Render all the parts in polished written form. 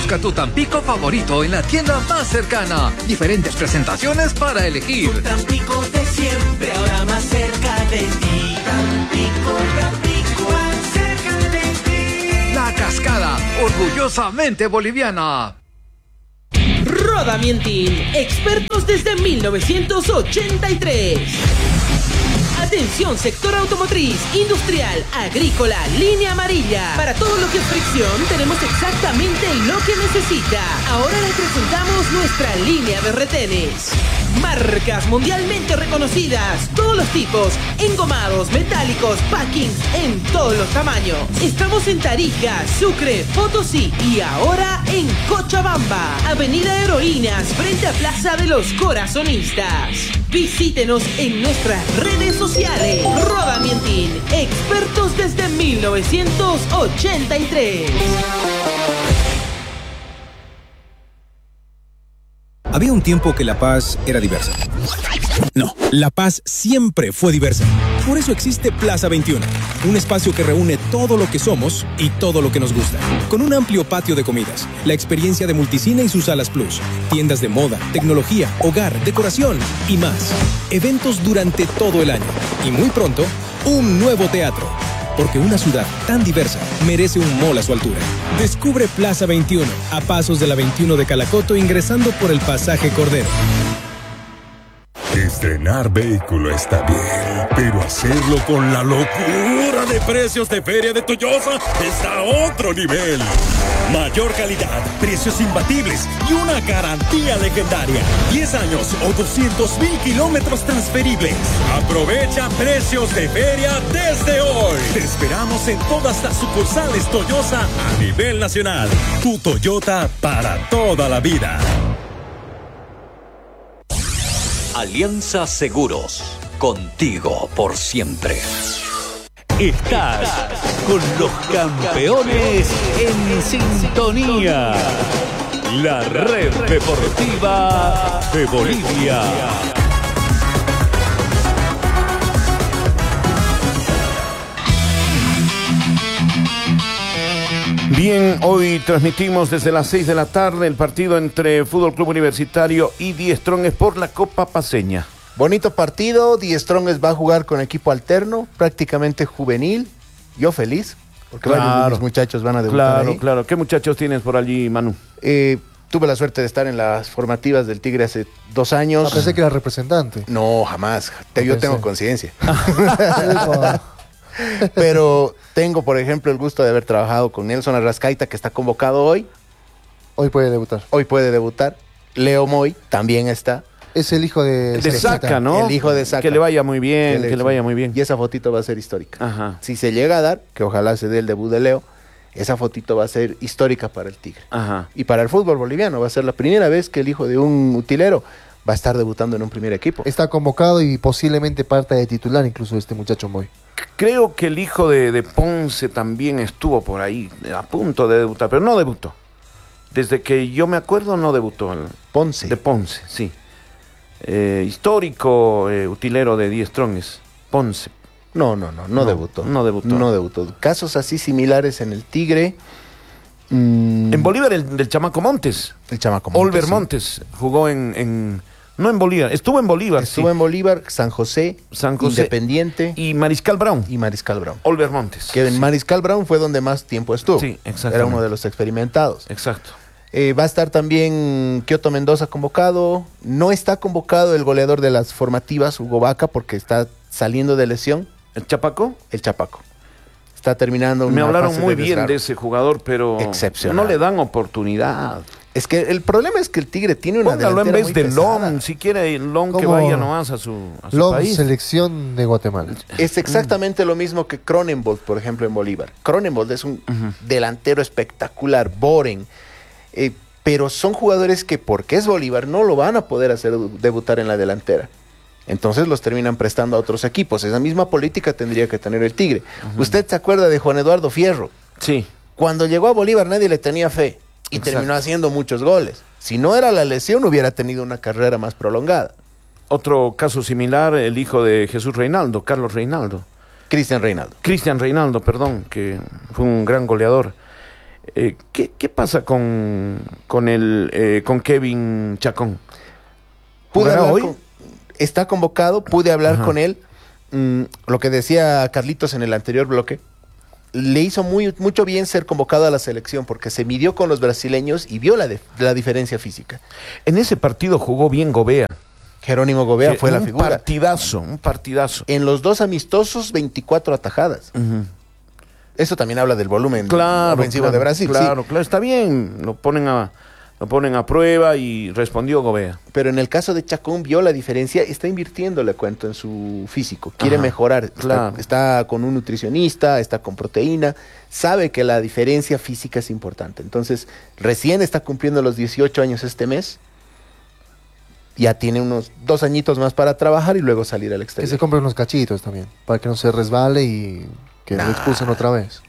Busca tu Tampico favorito en la tienda más cercana. Diferentes presentaciones para elegir. Tu Tampico de siempre, ahora más cerca de ti. Tampico, Tampico, más cerca de ti. La Cascada, orgullosamente boliviana. Roda Mientin, expertos desde 1983. Atención, sector automotriz, industrial, agrícola, línea amarilla. Para todo lo que es fricción, tenemos exactamente lo que necesita. Ahora les presentamos nuestra línea de retenes. Marcas mundialmente reconocidas, todos los tipos, engomados, metálicos, packings, en todos los tamaños. Estamos en Tarija, Sucre, Potosí y ahora en Cochabamba. Avenida Heroínas, frente a Plaza de los Corazonistas. Visítenos en nuestras redes sociales. Roda Mientin, expertos desde 1983. Había un tiempo que La Paz era diversa. No, La Paz siempre fue diversa. Por eso existe Plaza 21, un espacio que reúne todo lo que somos y todo lo que nos gusta. Con un amplio patio de comidas, la experiencia de Multicine y sus salas plus, tiendas de moda, tecnología, hogar, decoración y más. Eventos durante todo el año. Y muy pronto, un nuevo teatro. Porque una ciudad tan diversa merece un mall a su altura. Descubre Plaza 21, a pasos de la 21 de Calacoto, ingresando por el pasaje Cordero. Estrenar vehículo está bien, pero hacerlo con la locura de precios de Feria de Toyosa está a otro nivel. Mayor calidad, precios imbatibles y una garantía legendaria. 10 años o 200,000 kilómetros transferibles. Aprovecha precios de feria desde hoy. Te esperamos en todas las sucursales Toyosa a nivel nacional. Tu Toyota para toda la vida. Alianza Seguros, contigo por siempre. Estás con los campeones en sintonía. La red deportiva de Bolivia. Bien, hoy transmitimos desde las 6 de la tarde el partido entre Fútbol Club Universitario y Die Strongest por la Copa Paceña. Bonito partido, Die Strongest va a jugar con equipo alterno, prácticamente juvenil. Yo feliz, porque varios de mis muchachos van a debutar ahí. Claro. ¿Qué muchachos tienes por allí, Manu? Tuve la suerte de estar en las formativas del Tigre hace 2 años. Pensé que era representante. No, jamás. Yo tengo conciencia. Pero tengo, por ejemplo, el gusto de haber trabajado con Nelson Arrascaita, que está convocado hoy. Hoy puede debutar. Leo Moy también está. Es el hijo de Saca, ¿no? El hijo de Saca. Que le vaya muy bien, que le vaya muy bien. Y esa fotito va a ser histórica. Ajá. Si se llega a dar, que ojalá se dé el debut de Leo, esa fotito va a ser histórica para el Tigre. Ajá. Y para el fútbol boliviano va a ser la primera vez que el hijo de un utilero va a estar debutando en un primer equipo. Está convocado y posiblemente parte de titular incluso este muchacho Moy. Creo que el hijo de Ponce también estuvo por ahí a punto de debutar, pero no debutó. Desde que yo me acuerdo no debutó. Ponce. De Ponce, sí. Histórico utilero de Die Strongest, Ponce. No debutó. No debutó. Casos así similares en el Tigre. En Bolívar del Chamaco Montes. El Chamaco Montes. Olver Montes jugó no en Bolívar, estuvo en Bolívar. En Bolívar, San José, Independiente. Y Mariscal Brown. Olver Montes. Que en Mariscal Brown fue donde más tiempo estuvo. Sí, exacto. Era uno de los experimentados. Exacto. Va a estar también Kioto Mendoza convocado. No está convocado el goleador de las formativas, Hugo Vaca, porque está saliendo de lesión. ¿El Chapaco? El Chapaco. Está terminando una Me hablaron fase muy de bien desgarro. de ese jugador, pero excepcional. No le dan oportunidad. Es que el problema es que el Tigre tiene una Póngalo en delantera vez muy de pesada. Lom, si quiere Lom que vaya nomás a su país. Selección de Guatemala. Es exactamente lo mismo que Cronenbold, por ejemplo, en Bolívar. Cronenbold es un delantero espectacular, Boren. Pero son jugadores que, porque es Bolívar, no lo van a poder hacer debutar en la delantera. Entonces los terminan prestando a otros equipos. Esa misma política tendría que tener el Tigre. ¿Usted se acuerda de Juan Eduardo Fierro? Sí. Cuando llegó a Bolívar nadie le tenía fe y terminó haciendo muchos goles. Si no era la lesión, hubiera tenido una carrera más prolongada. Otro caso similar, el hijo de Jesús Reinaldo, Carlos Reinaldo. Cristian Reinaldo, perdón, que fue un gran goleador. ¿Qué pasa con Kevin Chacón? Está convocado, pude hablar con él. Lo que decía Carlitos en el anterior bloque, le hizo mucho bien ser convocado a la selección porque se midió con los brasileños y vio la diferencia física. En ese partido jugó bien Gobea. Jerónimo Gobea fue la figura. Un partidazo. En los 2 amistosos, 24 atajadas. Eso también habla del volumen ofensivo de Brasil. Claro, está bien. Lo ponen a prueba y respondió Gobea. Pero en el caso de Chacón vio la diferencia, está invirtiendo, le cuento, en su físico. Quiere mejorar. Está con un nutricionista, está con proteína. Sabe que la diferencia física es importante. Entonces, recién está cumpliendo los 18 años este mes. Ya tiene unos 2 añitos más para trabajar y luego salir al exterior. Que se compren unos cachitos también, para que no se resbale y que lo expulsen otra vez.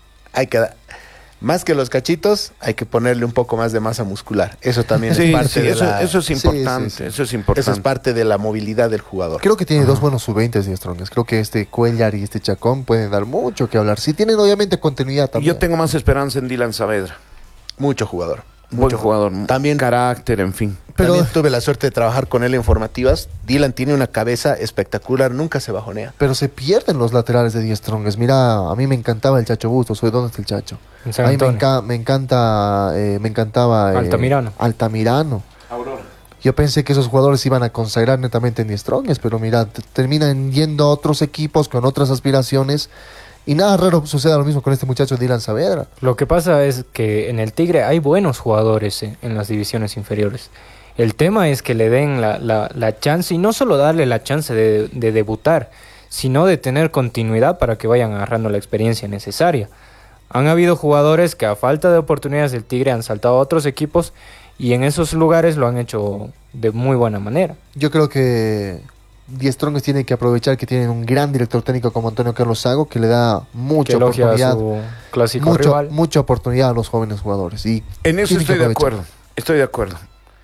Más que los cachitos, hay que ponerle un poco más de masa muscular. Eso también es parte de eso es importante. Eso es importante. Eso es parte de la movilidad del jugador. Creo que tiene 2 buenos sub-20 de Strongest. Creo que este Cuellar y este Chacón pueden dar mucho que hablar. Si tienen obviamente continuidad también. Yo tengo más esperanza en Dylan Saavedra. Mucho jugador. Buen jugador, también carácter, en fin. También tuve la suerte de trabajar con él en formativas. Dylan tiene una cabeza espectacular, nunca se bajonea. Pero se pierden los laterales de Die Strongest. Mira, a mí me encantaba el Chacho Bustos. ¿Dónde está el Chacho? En San a mí Antonio. me encantaba Altamirano. Aurora. Yo pensé que esos jugadores iban a consagrar netamente en Die Strongest, pero mira, terminan yendo a otros equipos con otras aspiraciones. Y nada raro suceda lo mismo con este muchacho Dylan Saavedra. Lo que pasa es que en el Tigre hay buenos jugadores en las divisiones inferiores. El tema es que le den la chance, y no solo darle la chance de debutar, sino de tener continuidad para que vayan agarrando la experiencia necesaria. Han habido jugadores que a falta de oportunidades del Tigre han saltado a otros equipos y en esos lugares lo han hecho de muy buena manera. Yo creo que Die Strongest tiene que aprovechar que tienen un gran director técnico como Antonio Carlos Sago, que le da mucha oportunidad, a su clásico rival. Mucha oportunidad a los jóvenes jugadores. Y en eso estoy de acuerdo.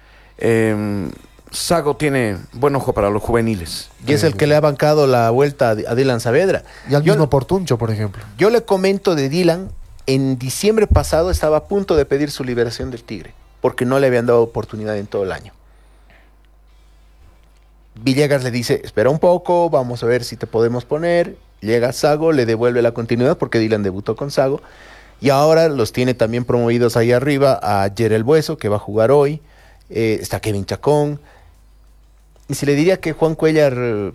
Sago tiene buen ojo para los juveniles. Y es el que le ha bancado la vuelta a Dylan Saavedra. Y al mismo Portuncho, por ejemplo. Yo le comento de Dylan, en diciembre pasado estaba a punto de pedir su liberación del Tigre, porque no le habían dado oportunidad en todo el año. Villegas le dice, espera un poco, vamos a ver si te podemos poner. Llega Sago, le devuelve la continuidad porque Dylan debutó con Sago. Y ahora los tiene también promovidos ahí arriba a Yerel Bueso, que va a jugar hoy. Está Kevin Chacón. Y se le diría que Juan Cuellar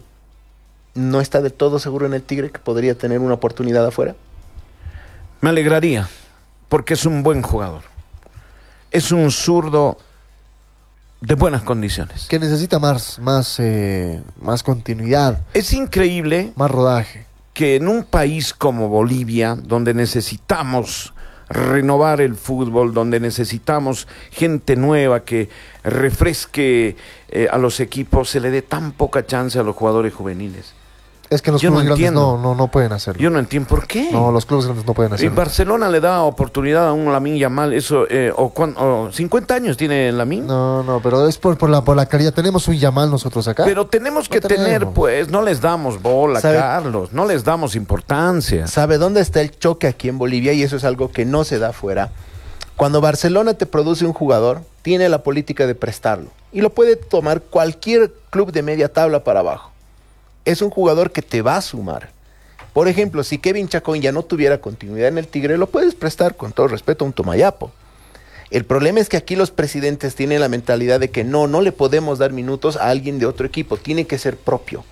no está del todo seguro en el Tigre, que podría tener una oportunidad afuera. Me alegraría, porque es un buen jugador. Es un zurdo de buenas condiciones. Que necesita más continuidad. Es increíble. Más rodaje. Que en un país como Bolivia, donde necesitamos renovar el fútbol, donde necesitamos gente nueva que refresque a los equipos, se le dé tan poca chance a los jugadores juveniles. Es que los clubes grandes no pueden hacerlo. Yo no entiendo por qué. No, los clubes grandes no pueden hacerlo. Y Barcelona le da oportunidad a un Lamine Yamal, eso, o 50 años tiene Lamine. No, pero es por la calidad. Tenemos un Yamal nosotros acá. Pero tenemos que tener, pues, no les damos bola, Carlos, no les damos importancia. ¿Sabe dónde está el choque aquí en Bolivia? Y eso es algo que no se da afuera. Cuando Barcelona te produce un jugador, tiene la política de prestarlo. Y lo puede tomar cualquier club de media tabla para abajo. Es un jugador que te va a sumar. Por ejemplo, si Kevin Chacón ya no tuviera continuidad en el Tigre, lo puedes prestar con todo respeto a un Tomayapo. El problema es que aquí los presidentes tienen la mentalidad de que no le podemos dar minutos a alguien de otro equipo, tiene que ser propio.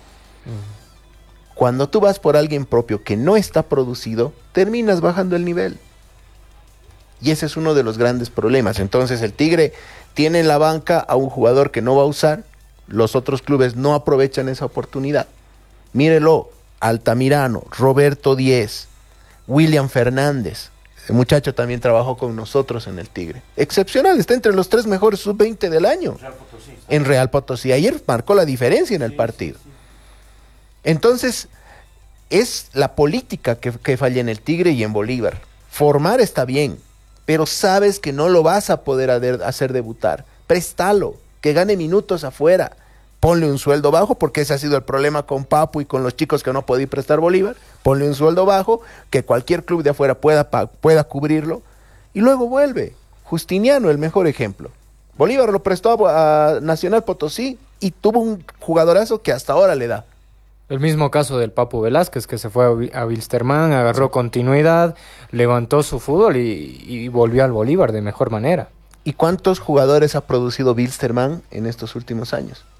Cuando tú vas por alguien propio que no está producido, terminas bajando el nivel. Y ese es uno de los grandes problemas. Entonces el Tigre tiene en la banca a un jugador que no va a usar, los otros clubes no aprovechan esa oportunidad. Mírelo, Altamirano, Roberto Díez, William Fernández. El muchacho también trabajó con nosotros en el Tigre. Excepcional, está entre los 3 mejores sub-20 del año. En Real Potosí. Ayer marcó la diferencia en el partido. Entonces, es la política que falla en el Tigre y en Bolívar. Formar está bien, pero sabes que no lo vas a poder hacer debutar. Préstalo, que gane minutos afuera. Ponle un sueldo bajo, porque ese ha sido el problema con Papu y con los chicos que no podía prestar Bolívar. Ponle un sueldo bajo, que cualquier club de afuera pueda cubrirlo, y luego vuelve. Justiniano, el mejor ejemplo. Bolívar lo prestó a Nacional Potosí y tuvo un jugadorazo que hasta ahora le da. El mismo caso del Papu Velázquez, que se fue a Wilstermann, agarró continuidad, levantó su fútbol y volvió al Bolívar de mejor manera. ¿Y cuántos jugadores ha producido Wilstermann en estos últimos años?